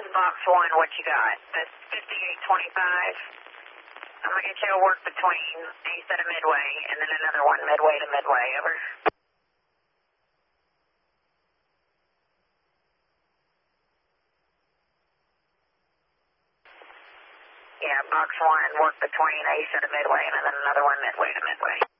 box one, what you got? That's 5825. I'm going to get you to work between a set of midway and then another one midway to midway. Over. Yeah, box one, work between a set of midway and then another one midway to midway.